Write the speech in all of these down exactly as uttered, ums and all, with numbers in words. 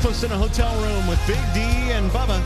breakfast in a hotel room with Big D and Bubba.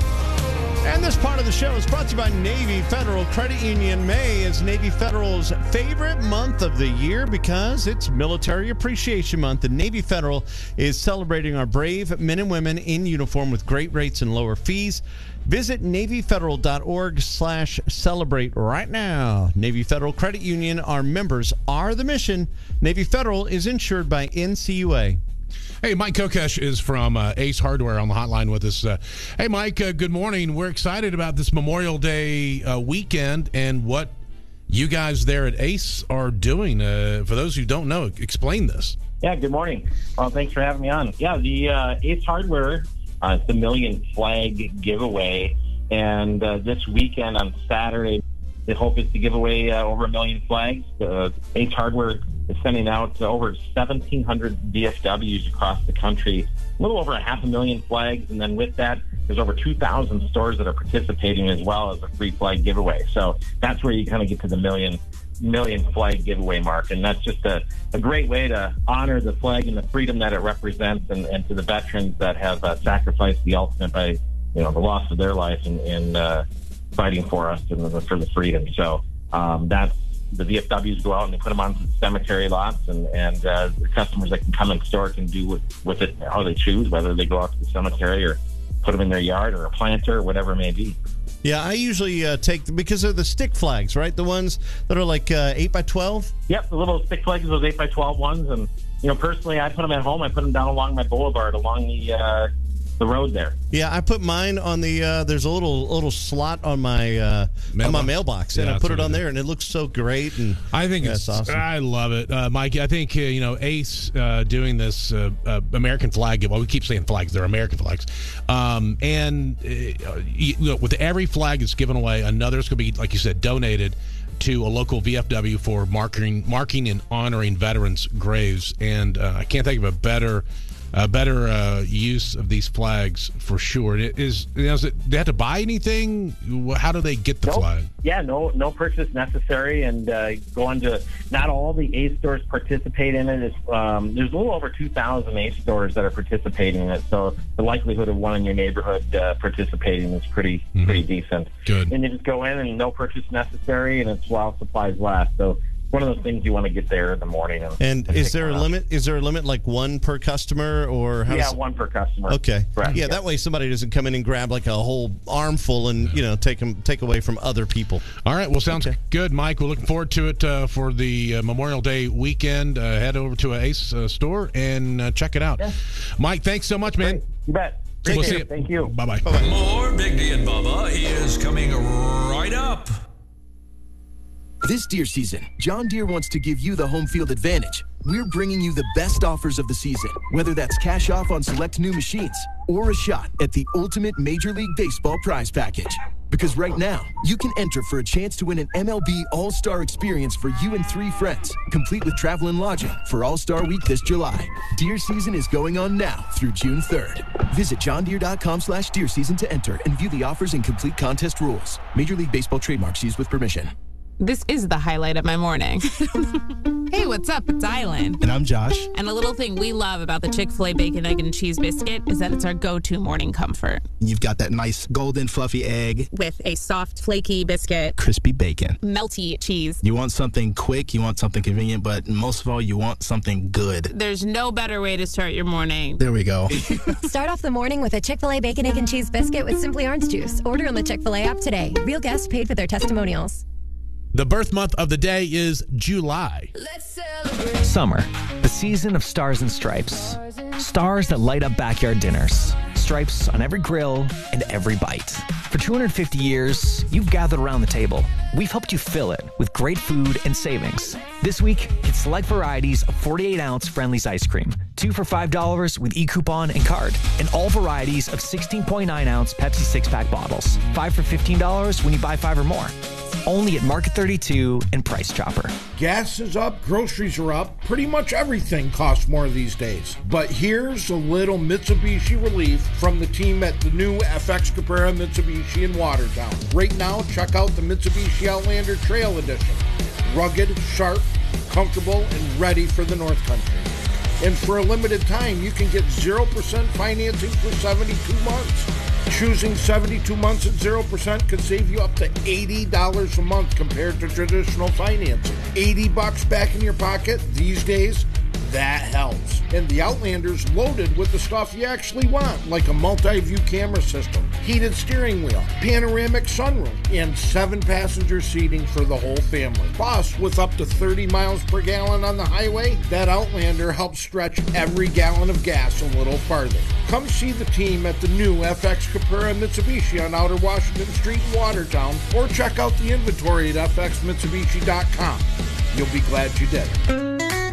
And this part of the show is brought to you by Navy Federal Credit Union. May is Navy Federal's favorite month of the year because it's Military Appreciation Month. And Navy Federal is celebrating our brave men and women in uniform with great rates and lower fees. Visit NavyFederal.org slash celebrate right now. Navy Federal Credit Union, our members are the mission. Navy Federal is insured by N C U A. Hey, Mike Kokesh is from uh, Ace Hardware on the hotline with us. Uh, hey, Mike, uh, good morning. We're excited about this Memorial Day uh, weekend and what you guys there at Ace are doing. Uh, for those who don't know, explain this. Yeah, good morning. Well, thanks for having me on. Yeah, the uh, Ace Hardware, uh, it's the Million Flag giveaway. And uh, this weekend on Saturday, the hope is to give away uh, over a million flags. Uh, Ace Hardware is sending out uh, over seventeen hundred V F Ws across the country, a little over a half a million flags. And then with that, there's over two thousand stores that are participating as well as a free flag giveaway. So that's where you kind of get to the million million flag giveaway mark. And that's just a, a great way to honor the flag and the freedom that it represents, and, and to the veterans that have uh, sacrificed the ultimate by, you know, the loss of their life in, in uh, fighting for us and the, for the freedom. So um, that's the V F Ws go out and they put them on cemetery lots, and, and uh, the customers that can come in store can do with, with it how they choose, whether they go out to the cemetery or put them in their yard or a planter or whatever it may be. Yeah, I usually uh, take, because they're the stick flags, right? The ones that are like uh, eight by twelve? Yep, the little stick flags, those eight by twelve ones. And, you know, personally, I put them at home. I put them down along my boulevard, along the uh, the road there. Yeah, I put mine on the, uh, there's a little little slot on my uh, on my mailbox, and yeah, I put it on there, and it looks so great. And I think yeah, it's, it's awesome. I love it. Uh, Mike, I think, uh, you know, Ace uh, doing this uh, uh, American flag, well, we keep saying flags, they're American flags. Um, and, uh, you know, with every flag that's given away, another is going to be, like you said, donated to a local V F W for marking, marking and honoring veterans' graves. And uh, I can't think of a better A better uh, use of these flags for sure. It is, you know, is it, do they have to buy anything? How do they get the nope. flag? Yeah, no no purchase necessary, and uh, go on to, not all the Ace stores participate in it. It's, um, there's a little over two thousand Ace stores that are participating in it, so the likelihood of one in your neighborhood uh, participating is pretty mm-hmm. pretty decent. Good. And you just go in and no purchase necessary, and it's while supplies last. So one of those things you want to get there in the morning. And, and, and is there a limit? Is there a limit, like one per customer, or how? Yeah, does... one per customer. Okay. Correct. Yeah, yeah, that way somebody doesn't come in and grab like a whole armful and, you know, take them take away from other people. All right. Well, sounds okay. good, Mike. We're looking forward to it uh, for the uh, Memorial Day weekend. Uh, head over to an Ace uh, store and uh, check it out. Yeah. Mike, thanks so much, man. Great. You bet. We'll see you. Thank you. Bye bye. More Big D and Bubba is coming right up. This deer season, John Deere wants to give you the home field advantage. We're bringing you the best offers of the season, whether that's cash off on select new machines or a shot at the ultimate Major League Baseball prize package. Because right now, you can enter for a chance to win an M L B All-Star experience for you and three friends, complete with travel and lodging for All-Star Week this July. Deer season is going on now through June third. Visit johndeere.com slash deer season to enter and view the offers and complete contest rules. Major League Baseball trademarks used with permission. This is the highlight of my morning. Hey, what's up? It's Island. And I'm Josh. And a little thing we love about the Chick-fil-A Bacon, Egg, and Cheese Biscuit is that it's our go-to morning comfort. You've got that nice golden fluffy egg. With a soft, flaky biscuit. Crispy bacon. Melty cheese. You want something quick, you want something convenient, but most of all, you want something good. There's no better way to start your morning. There we go. Start off the morning with a Chick-fil-A Bacon, Egg, and Cheese Biscuit with Simply Orange Juice. Order on the Chick-fil-A app today. Real guests paid for their testimonials. The birth month of the day is July. Let's celebrate. Summer, the season of stars and stripes. Stars that light up backyard dinners. Stripes on every grill and every bite. For two hundred fifty years, you've gathered around the table. We've helped you fill it with great food and savings. This week, get select varieties of forty-eight ounce Friendly's ice cream. Two for five dollars with e-coupon and card. And all varieties of sixteen point nine ounce Pepsi six-pack bottles. Five for fifteen dollars when you buy five or more. Only at Market thirty-two and Price Chopper. Gas is up, groceries are up, pretty much everything costs more these days. But here's a little Mitsubishi relief from the team at the new F X Cabrera Mitsubishi in Watertown. Right now, check out the Mitsubishi Outlander Trail Edition. Rugged, sharp, comfortable, and ready for the North Country. And for a limited time, you can get zero percent financing for seventy-two months. Choosing seventy-two months at zero percent could save you up to eighty dollars a month compared to traditional financing. eighty bucks back in your pocket these days, that helps. And the Outlander's loaded with the stuff you actually want, like a multi-view camera system, heated steering wheel, panoramic sunroof, and seven passenger seating for the whole family. Plus, with up to thirty miles per gallon on the highway, that Outlander helps stretch every gallon of gas a little farther. Come see the team at the new F X Capura Mitsubishi on Outer Washington Street in Watertown, or check out the inventory at f x mitsubishi dot com. You'll be glad you did.